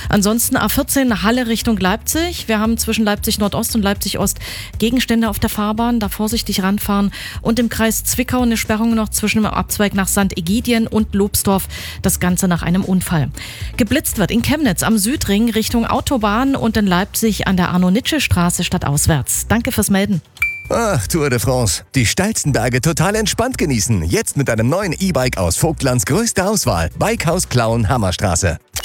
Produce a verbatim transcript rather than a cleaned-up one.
Ansonsten A vierzehn Halle Richtung Leipzig. Wir haben zwischen Leipzig Nordost und Leipzig Ost Gegenstände auf der Fahrbahn. Da vorsichtig ranfahren. Und im Kreis Zwickau eine Sperrung noch zwischen dem Abzweig nach Sankt Egidien und Lobsdorf. Das Ganze nach einem Unfall. Geblitzt wird in Chemnitz am Südring Richtung Autobahn und in Leipzig an der Arno-Nitsche-Straße stadtauswärts. Danke fürs Melden. Ach, Tour de France. Die steilsten Berge total entspannt genießen. Jetzt mit einem neuen E-Bike aus Vogtlands größter Auswahl. Bikehaus Klauen Hammerstraße.